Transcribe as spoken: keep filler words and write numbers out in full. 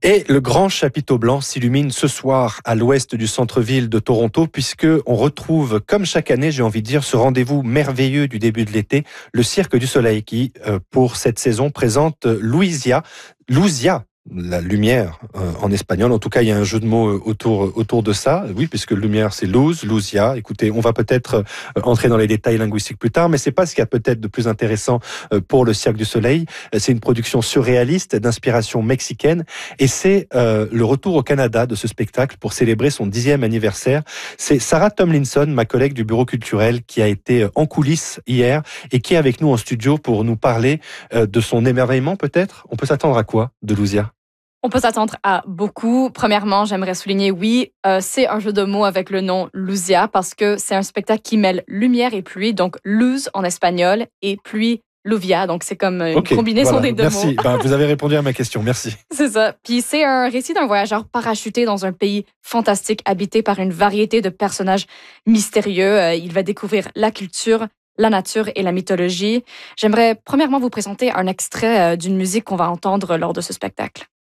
Et le grand chapiteau blanc s'illumine ce soir à l'ouest du centre-ville de Toronto, puisque on retrouve, comme chaque année, j'ai envie de dire, ce rendez-vous merveilleux du début de l'été, le Cirque du Soleil, qui, euh, pour cette saison, présente Louisia, Luzia, la lumière euh, en espagnol. En tout cas, il y a un jeu de mots autour autour de ça. Oui, puisque lumière, c'est luz, Luzia. Écoutez, on va peut-être euh, entrer dans les détails linguistiques plus tard, mais c'est pas ce qu'il y a peut-être de plus intéressant euh, pour le Cirque du Soleil. C'est une production surréaliste d'inspiration mexicaine, et c'est euh, le retour au Canada de ce spectacle pour célébrer son dixième anniversaire. C'est Sarah Tomlinson, ma collègue du bureau culturel, qui a été en coulisses hier et qui est avec nous en studio pour nous parler euh, de son émerveillement. Peut-être, on peut s'attendre à quoi de Luzia? On peut s'attendre à beaucoup. Premièrement, j'aimerais souligner, oui, euh, c'est un jeu de mots avec le nom Luzia parce que c'est un spectacle qui mêle lumière et pluie, donc luz en espagnol et pluie Luvia, donc c'est comme une okay, combinaison voilà, des deux merci. mots. Ben, vous avez répondu à ma question, merci. C'est ça. Puis c'est un récit d'un voyageur parachuté dans un pays fantastique habité par une variété de personnages mystérieux. Euh, il va découvrir la culture, la nature et la mythologie. J'aimerais premièrement vous présenter un extrait euh, d'une musique qu'on va entendre lors de ce spectacle.